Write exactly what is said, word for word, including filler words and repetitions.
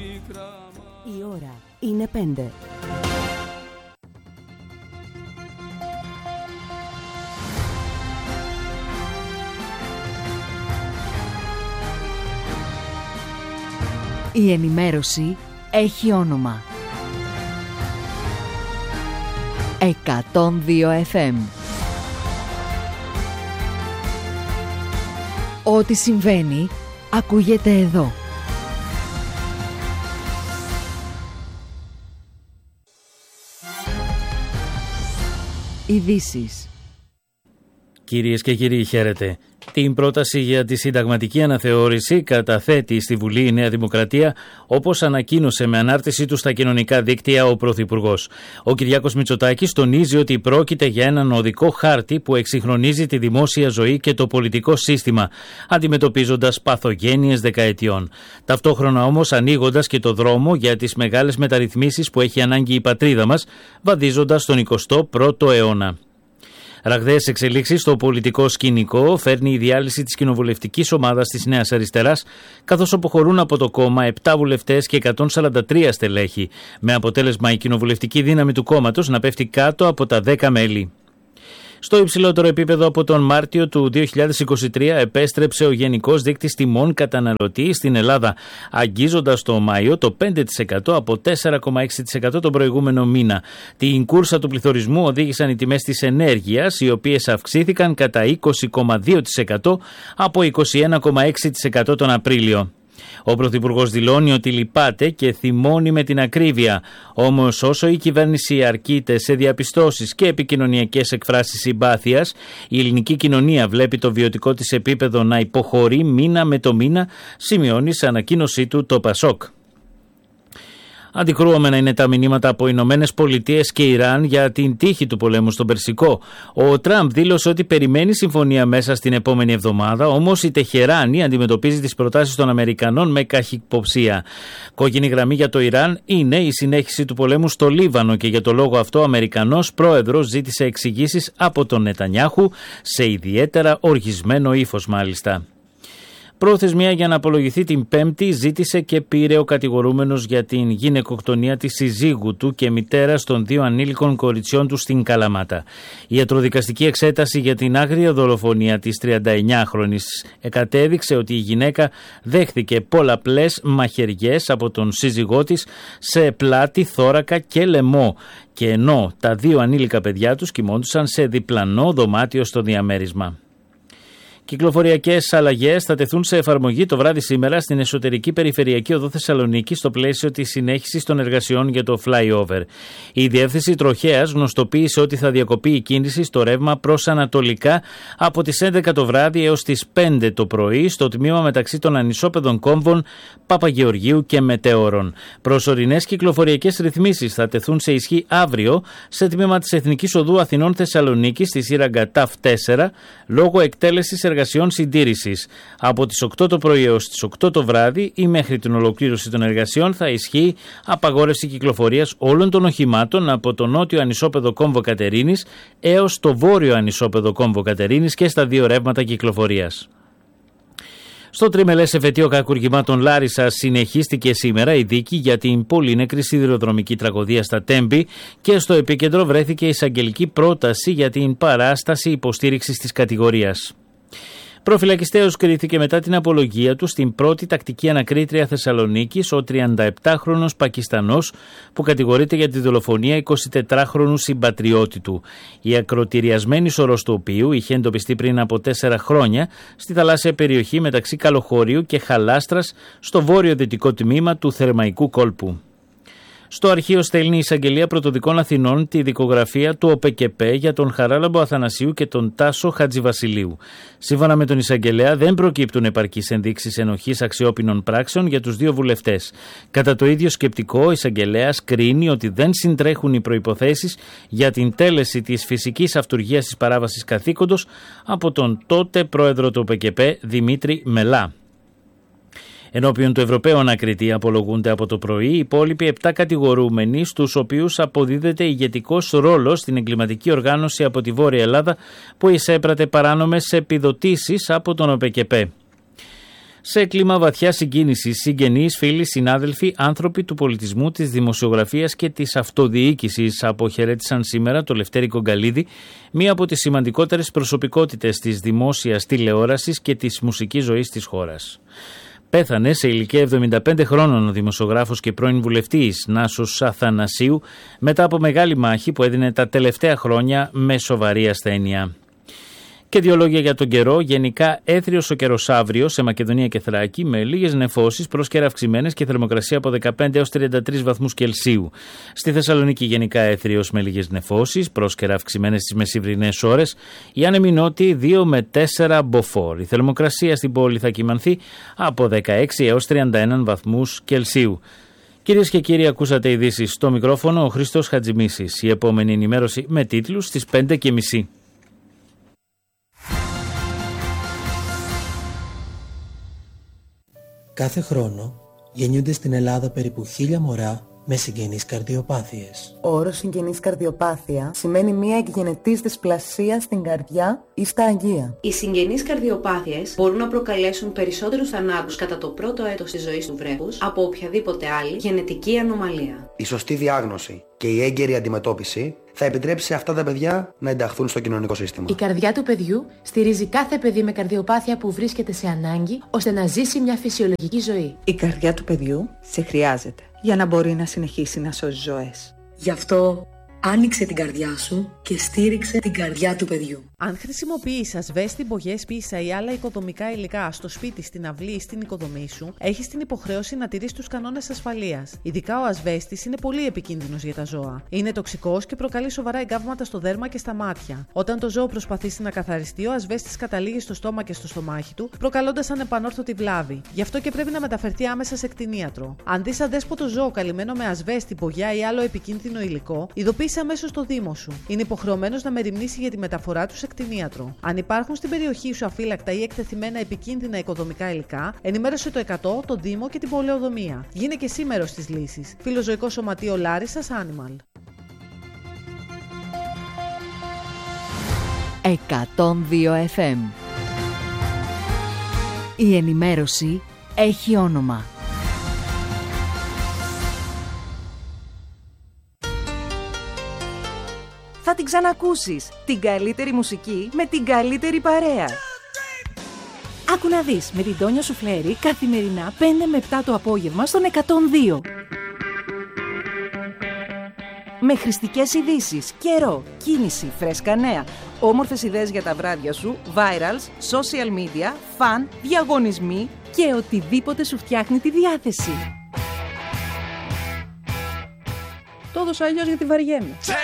Η ώρα είναι πέντε. Η ενημέρωση έχει όνομα. εκατόν δύο εφ εμ. Ό,τι συμβαίνει ακούγεται εδώ. Ειδήσεις. Κυρίες και κύριοι, χαίρετε. Την πρόταση για τη συνταγματική αναθεώρηση καταθέτει στη Βουλή η Νέα Δημοκρατία, όπως ανακοίνωσε με ανάρτησή του στα κοινωνικά δίκτυα ο Πρωθυπουργός. Ο Κυριάκος Μητσοτάκης τονίζει ότι πρόκειται για έναν οδικό χάρτη που εξυγχρονίζει τη δημόσια ζωή και το πολιτικό σύστημα, αντιμετωπίζοντας παθογένειες δεκαετιών. Ταυτόχρονα όμως ανοίγοντας και το δρόμο για τις μεγάλες μεταρρυθμίσεις που έχει ανάγκη η πατρίδα μας, βαδίζοντας τον εικοστό πρώτο αιώνα. Ραγδαίες εξελίξεις στο πολιτικό σκηνικό φέρνει η διάλυση της κοινοβουλευτικής ομάδας της Νέας Αριστεράς, καθώς αποχωρούν από το κόμμα επτά βουλευτές και εκατόν σαράντα τρία στελέχη, με αποτέλεσμα η κοινοβουλευτική δύναμη του κόμματος να πέφτει κάτω από τα δέκα μέλη. Στο υψηλότερο επίπεδο από τον Μάρτιο του δύο χιλιάδες είκοσι τρία επέστρεψε ο Γενικός Δείκτης Τιμών Καταναλωτή στην Ελλάδα, αγγίζοντας το Μάιο το πέντε τοις εκατό από τέσσερα κόμμα έξι τοις εκατό τον προηγούμενο μήνα. Την κούρσα του πληθωρισμού οδήγησαν οι τιμές της ενέργειας, οι οποίες αυξήθηκαν κατά είκοσι κόμμα δύο τοις εκατό από είκοσι ένα κόμμα έξι τοις εκατό τον Απρίλιο. Ο Πρωθυπουργός δηλώνει ότι λυπάται και θυμώνει με την ακρίβεια. Όμως όσο η κυβέρνηση αρκείται σε διαπιστώσεις και επικοινωνιακές εκφράσεις συμπάθειας, η ελληνική κοινωνία βλέπει το βιωτικό της επίπεδο να υποχωρεί μήνα με το μήνα, σημειώνει σε ανακοίνωσή του το Πασόκ. Αντικρούωμενα είναι τα μηνύματα από Ηνωμένες Πολιτείες και Ιράν για την τύχη του πολέμου στον Περσικό. Ο Τραμπ δήλωσε ότι περιμένει συμφωνία μέσα στην επόμενη εβδομάδα, όμως η Τεχεράνη αντιμετωπίζει τις προτάσεις των Αμερικανών με καχυποψία. Κόκκινη γραμμή για το Ιράν είναι η συνέχιση του πολέμου στο Λίβανο και για το λόγο αυτό ο Αμερικανός πρόεδρος ζήτησε εξηγήσεις από τον Νετανιάχου σε ιδιαίτερα οργισμένο ύφος μάλιστα. Προθεσμία για να απολογηθεί την Πέμπτη ζήτησε και πήρε ο κατηγορούμενος για την γυναικοκτονία της συζύγου του και μητέρας των δύο ανήλικων κοριτσιών του στην Καλαμάτα. Η ιατροδικαστική εξέταση για την άγρια δολοφονία της τριανταεννιάχρονης κατέδειξε ότι η γυναίκα δέχθηκε πολλαπλές μαχαιριές από τον σύζυγό της σε πλάτη, θώρακα και λαιμό, και ενώ τα δύο ανήλικα παιδιά τους κοιμόντουσαν σε διπλανό δωμάτιο στο διαμέρισμα. Κυκλοφοριακές αλλαγές θα τεθούν σε εφαρμογή το βράδυ σήμερα στην εσωτερική περιφερειακή οδό Θεσσαλονίκη στο πλαίσιο της συνέχισης των εργασιών για το flyover. Η Διεύθυνση Τροχέας γνωστοποίησε ότι θα διακοπεί η κίνηση στο ρεύμα προς ανατολικά από τις έντεκα το βράδυ έως τις πέντε το πρωί στο τμήμα μεταξύ των ανισόπεδων κόμβων Παπαγεωργίου και Μετέωρων. Προσωρινές κυκλοφοριακές ρυθμίσεις θα τεθούν σε ισχύ αύριο σε τμήμα της Εθνικής Οδού Αθηνών Θεσσαλονίκη στη σύραγγα ΤΑΦ τέσσερα λόγω εκτέλεσης εργασιών συντήρησης. Από τις οκτώ το πρωί έως τις οκτώ το βράδυ ή μέχρι την ολοκλήρωση των εργασιών θα ισχύει απαγόρευση κυκλοφορίας όλων των οχημάτων από το νότιο ανισόπεδο κόμβο Κατερίνης έως το βόρειο ανισόπεδο κόμβο Κατερίνης και στα δύο ρεύματα κυκλοφορίας. Στο τριμελές εφετείο κακουργημάτων Λάρισα συνεχίστηκε σήμερα η δίκη για την πολύνεκρη σιδηροδρομική τραγωδία στα Τέμπη και στο επίκεντρο βρέθηκε εισαγγελική πρόταση για την παράσταση υποστήριξης της κατηγορίας. Προφυλακιστέως κρίθηκε μετά την απολογία του στην πρώτη τακτική ανακρίτρια Θεσσαλονίκης ο τριανταεπτάχρονος Πακιστανός που κατηγορείται για τη δολοφονία εικοσιτετράχρονου συμπατριώτη του. Η ακροτηριασμένη σωρός του οποίου είχε εντοπιστεί πριν από τέσσερα χρόνια στη θαλάσσια περιοχή μεταξύ Καλοχωρίου και Χαλάστρας στο βόρειο-δυτικό τμήμα του Θερμαϊκού κόλπου. Στο αρχείο στέλνει η Εισαγγελία Πρωτοδικών Αθηνών τη δικογραφία του ΟΠΕΚΕΠΕ για τον Χαράλαμπο Αθανασίου και τον Τάσο Χατζηβασιλείου. Σύμφωνα με τον Εισαγγελέα, δεν προκύπτουν επαρκείς ενδείξεις ενοχής αξιόπινων πράξεων για τους δύο βουλευτές. Κατά το ίδιο σκεπτικό, ο Εισαγγελέας κρίνει ότι δεν συντρέχουν οι προϋποθέσεις για την τέλεση της φυσικής αυτουργίας της παράβασης καθήκοντος από τον τότε πρόεδρο του ΟΠΕΚΕΠΕ Δημήτρη Μελά. Ενώπιον του Ευρωπαίου Ανακριτή απολογούνται από το πρωί οι υπόλοιποι επτά κατηγορούμενοι, στους οποίους αποδίδεται ηγετικός ρόλος στην εγκληματική οργάνωση από τη Βόρεια Ελλάδα που εισέπρατε παράνομες επιδοτήσεις από τον ΟΠΕΚΕΠΕ. Σε κλίμα βαθιά συγκίνηση, συγγενείς, φίλοι, συνάδελφοι, άνθρωποι του πολιτισμού, της δημοσιογραφίας και της αυτοδιοίκησης αποχαιρέτησαν σήμερα το Λευτέρη Κογκαλίδη, μία από τις σημαντικότερες προσωπικότητες της δημόσιας τηλεόρασης και της μουσικής ζωής της χώρας. Πέθανε σε ηλικία εβδομήντα πέντε χρόνων ο δημοσιογράφος και πρώην βουλευτής Νάσος Αθανασίου μετά από μεγάλη μάχη που έδινε τα τελευταία χρόνια με σοβαρή ασθένεια. Και δύο λόγια για τον καιρό. Γενικά έθριος ο καιρός αύριο σε Μακεδονία και Θράκη, με λίγες νεφώσεις, πρόσκαιρα αυξημένες και θερμοκρασία από δεκαπέντε έως τριάντα τρεις βαθμούς Κελσίου. Στη Θεσσαλονίκη γενικά έθριος με λίγες νεφώσεις, πρόσκαιρα αυξημένες στις μεσημβρινές ώρες. Η άνεμη νότιη δύο με τέσσερα μποφόρ. Η θερμοκρασία στην πόλη θα κυμανθεί από δεκαέξι έως τριάντα ένα βαθμούς Κελσίου. Κυρίες και κύριοι, ακούσατε ειδήσεις στο μικρόφωνο ο Χρήστος Χατζημίσης. Η επόμενη ενημέρωση με τίτλους στις πέντε και μισή. Κάθε χρόνο γεννιούνται στην Ελλάδα περίπου χίλια μωρά με συγγενείς καρδιοπάθειες. Ο όρος συγγενής καρδιοπάθεια σημαίνει μία εκγενετής δυσπλασία στην καρδιά ή στα αγγεία. Οι συγγενείς καρδιοπάθειες μπορούν να προκαλέσουν περισσότερους θανάτους κατά το πρώτο έτος της ζωής του βρέφους από οποιαδήποτε άλλη γενετική ανομαλία. Η σωστή διάγνωση και η έγκαιρη αντιμετώπιση θα επιτρέψει σε αυτά τα παιδιά να ενταχθούν στο κοινωνικό σύστημα. Η καρδιά του παιδιού στηρίζει κάθε παιδί με καρδιοπάθεια που βρίσκεται σε ανάγκη ώστε να ζήσει μια φυσιολογική ζωή. Η καρδιά του παιδιού σε χρειάζεται για να μπορεί να συνεχίσει να σώζει ζωές. Γι' αυτό άνοιξε την καρδιά σου και στήριξε την καρδιά του παιδιού. Αν χρησιμοποιείς ασβέστη, μπογιές, πίσα ή άλλα οικοδομικά υλικά στο σπίτι, στην αυλή ή στην οικοδομή σου, έχεις την υποχρέωση να τηρείς τους κανόνες ασφαλείας. Ειδικά ο ασβέστης είναι πολύ επικίνδυνος για τα ζώα. Είναι τοξικός και προκαλεί σοβαρά εγκάβματα στο δέρμα και στα μάτια. Όταν το ζώο προσπαθήσει να καθαριστεί, ο ασβέστης καταλήγει στο στόμα και στο στομάχι του, προκαλώντας ανεπανόρθωτη βλάβη. Γι' αυτό και πρέπει να μεταφερθεί άμεσα σε κτηνίατρο. Αν δεις αδέσποτο ζώο καλυμμένο με ασβέστη, μπογιά ή άλλο επικίνδυνο υλικό, ειδοποίησε αμέσως το δήμο σου. Είναι υποχρεωμένος να μεριμνήσει για τη μεταφορά του σε κτηνίατρο. Αν υπάρχουν στην περιοχή σου αφύλακτα ή εκτεθειμένα επικίνδυνα οικοδομικά υλικά, ενημέρωσε το εκατό, τον Δήμο και την πολεοδομία. Γίνε και εσύ μέρος της λύσης. Φιλοζωικό Σωματείο Λάρισσας Animal. εκατόν δύο εφ εμ. Η ενημέρωση έχει όνομα. Θα την ξανακούσεις. Την καλύτερη μουσική με την καλύτερη παρέα. Άκου να δεις με την Τόνια Σουφλέρη καθημερινά πέντε με επτά το απόγευμα στον εκατόν δύο. Με χρηστικές ειδήσεις, καιρό, κίνηση, φρέσκα νέα, όμορφες ιδέες για τα βράδια σου, virals, social media, φαν, διαγωνισμοί και οτιδήποτε σου φτιάχνει τη διάθεση. Το έδωσα αλλιώς γιατί βαριέμαι.